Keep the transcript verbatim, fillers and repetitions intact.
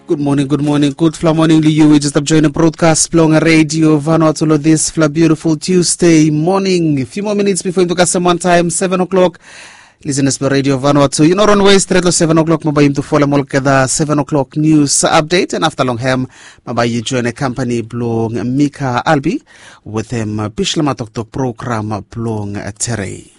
Good morning, good morning, good fla morning to you. We just have joined a broadcast Plonga Radio Vanuatu this fla beautiful Tuesday morning. A few more minutes before into Kasaman time, seven o'clock. Listen to Radio Vanuatu. You know, on way straight to seven o'clock, mabayim to follow the seven o'clock news update. And after long ham, mabayi join a company blong Mika Albi with him Bishlamatok program blong Terei.